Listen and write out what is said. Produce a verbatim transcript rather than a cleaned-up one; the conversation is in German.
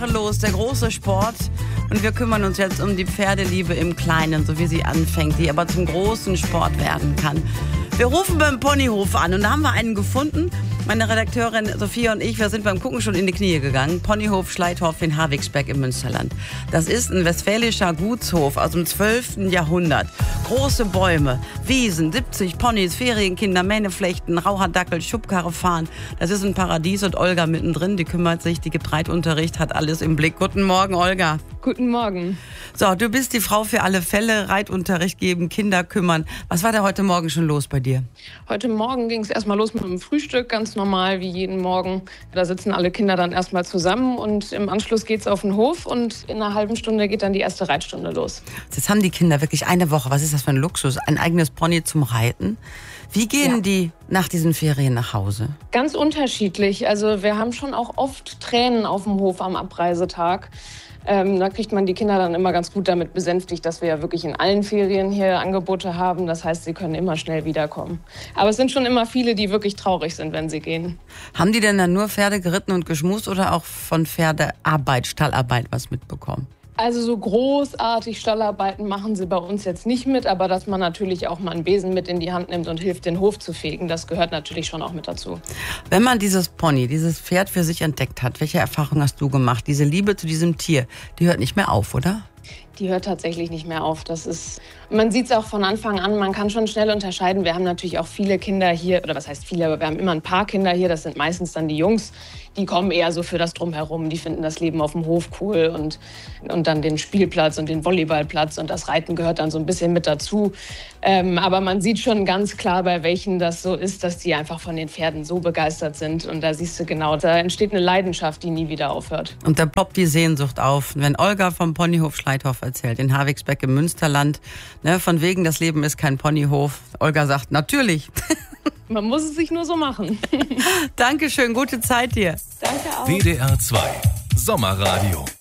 Los, der große Sport, und wir kümmern uns jetzt um die Pferdeliebe im Kleinen, so wie sie anfängt, die aber zum großen Sport werden kann. Wir rufen beim Ponyhof an und da haben wir einen gefunden. Meine Redakteurin Sophia und ich, wir sind beim Gucken schon in die Knie gegangen. Ponyhof Schleithof in Havigsberg im Münsterland. Das ist ein westfälischer Gutshof aus dem zwölften Jahrhundert. Große Bäume, Wiesen, siebzig Ponys, Ferienkinder, Mähneflechten, Raucherdackel, Schubkarre fahren. Das ist ein Paradies und Olga mittendrin, die kümmert sich, die gibt Reitunterricht, hat alles im Blick. Guten Morgen, Olga. Guten Morgen. So, du bist die Frau für alle Fälle, Reitunterricht geben, Kinder kümmern. Was war da heute Morgen schon los bei dir? Heute Morgen ging es erstmal los mit dem Frühstück, ganz normal wie jeden Morgen. Da sitzen alle Kinder dann erstmal zusammen und im Anschluss geht's auf den Hof und in einer halben Stunde geht dann die erste Reitstunde los. Jetzt haben die Kinder wirklich eine Woche, was ist das für ein Luxus, ein eigenes Pony zum Reiten. Wie gehen ja. die nach diesen Ferien nach Hause? Ganz unterschiedlich. Also wir haben schon auch oft Tränen auf dem Hof am Abreisetag. Ähm, da kriegt man die Kinder dann immer ganz gut damit besänftigt, dass wir ja wirklich in allen Ferien hier Angebote haben. Das heißt, sie können immer schnell wiederkommen. Aber es sind schon immer viele, die wirklich traurig sind, wenn sie gehen. Haben die denn dann nur Pferde geritten und geschmust oder auch von Pferdearbeit, Stallarbeit was mitbekommen? Also so großartig Stallarbeiten machen sie bei uns jetzt nicht mit, aber dass man natürlich auch mal einen Besen mit in die Hand nimmt und hilft, den Hof zu fegen, das gehört natürlich schon auch mit dazu. Wenn man dieses Pony, dieses Pferd für sich entdeckt hat, welche Erfahrung hast du gemacht? Diese Liebe zu diesem Tier, die hört nicht mehr auf, oder? Die hört tatsächlich nicht mehr auf. Das ist, man sieht es auch von Anfang an, man kann schon schnell unterscheiden. Wir haben natürlich auch viele Kinder hier, oder was heißt viele, aber wir haben immer ein paar Kinder hier, das sind meistens dann die Jungs, die kommen eher so für das Drumherum, die finden das Leben auf dem Hof cool und, und dann den Spielplatz und den Volleyballplatz und das Reiten gehört dann so ein bisschen mit dazu. Ähm, aber man sieht schon ganz klar, bei welchen das so ist, dass die einfach von den Pferden so begeistert sind und da siehst du genau, da entsteht eine Leidenschaft, die nie wieder aufhört. Und da ploppt die Sehnsucht auf, wenn Olga vom Ponyhof Schleithof erzählt, in Havigsberg im Münsterland, ne, von wegen, das Leben ist kein Ponyhof. Olga sagt, natürlich. Man muss es sich nur so machen. Dankeschön, gute Zeit dir. Danke auch. W D R zwei Sommerradio.